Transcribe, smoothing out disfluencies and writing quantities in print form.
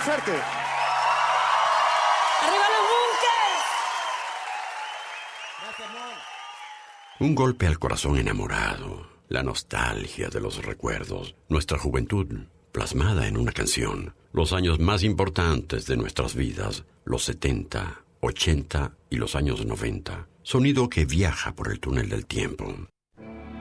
fuerte. ¡Arriba los Bunkers! Gracias, amor. Un golpe al corazón enamorado, la nostalgia de los recuerdos, nuestra juventud plasmada en una canción, los años más importantes de nuestras vidas, los 70, 80 y los años 90. Sonido que viaja por el túnel del tiempo.